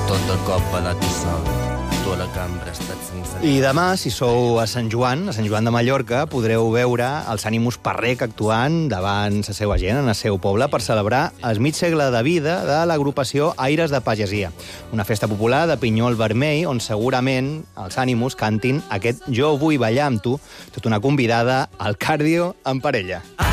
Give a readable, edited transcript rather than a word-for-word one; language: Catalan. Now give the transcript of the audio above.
tot de cop badat i sol. Tu a la cambra estat sense... I demà, si sou a Sant Joan de Mallorca, podreu veure els Ànimus Parrec actuant davant la seva gent, en el seu poble, per celebrar el mig segle de vida de l'agrupació Aires de Pagesia, una festa popular de pinyol vermell on segurament els Ànimus cantin aquest Jo vull ballar amb tu, tot una convidada al cardio en parella.